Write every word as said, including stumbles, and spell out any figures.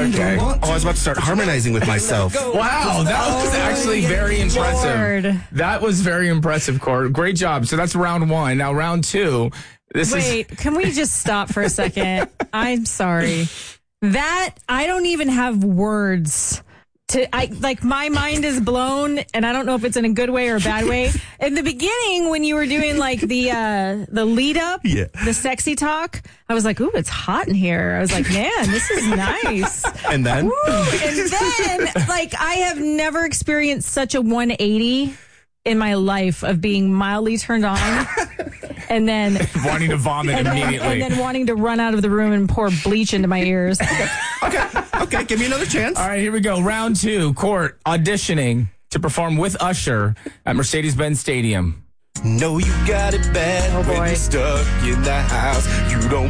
Okay. Oh, I was about to start harmonizing with myself. Wow, that was actually very impressive. Lord. That was very impressive, Court. Great job. So that's round one. Now round two. This Wait, is can we just stop for a second? I'm sorry. That, I don't even have words to, I like, my mind is blown, and I don't know if it's in a good way or a bad way. In the beginning, when you were doing like the uh, the lead up, Yeah. the sexy talk, I was like, ooh, it's hot in here. I was like, man, this is nice. And then? Woo. And then, like, I have never experienced such a one eighty in my life of being mildly turned on and then wanting to vomit and then, immediately. and then wanting to run out of the room and pour bleach into my ears. Okay, okay, give me another chance. All right, here we go. Round two. Court auditioning to perform with Usher at Mercedes-Benz Stadium. No, you got it bad Oh, when boy. you're stuck in the house. You don't